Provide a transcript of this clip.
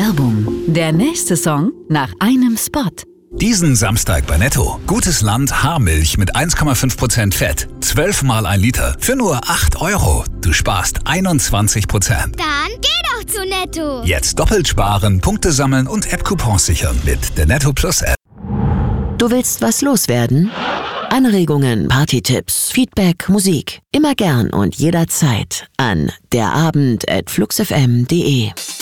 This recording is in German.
Werbung. Der nächste Song nach einem Spot. Diesen Samstag bei Netto. Gutes Land Haarmilch mit 1,5% Fett. 12 mal 1 Liter für nur 8 €. Du sparst 21%. Dann geh doch zu Netto. Jetzt doppelt sparen, Punkte sammeln und App-Coupons sichern mit der Netto Plus App. Du willst was loswerden? Anregungen, Partytipps, Feedback, Musik. Immer gern und jederzeit an derabend@fluxfm.de.